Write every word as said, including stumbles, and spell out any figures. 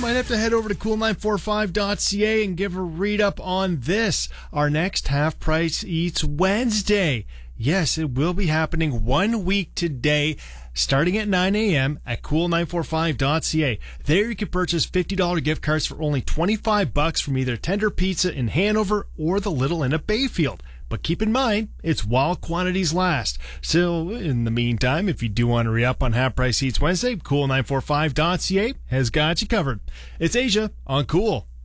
might have to head over to cool nine forty-five dot c a and give a read up on this. Our next Half Price Eats Wednesday. Yes, it will be happening one week today, starting at nine a.m. at cool nine forty-five dot c a. There you can purchase fifty dollars gift cards for only twenty-five bucks from either Tender Pizza in Hanover or the Little Inn at Bayfield. But keep in mind, it's while quantities last. So, in the meantime, if you do want to re-up on Half Price Eats Wednesday, cool nine forty-five dot c a has got you covered. It's Asia on Cool.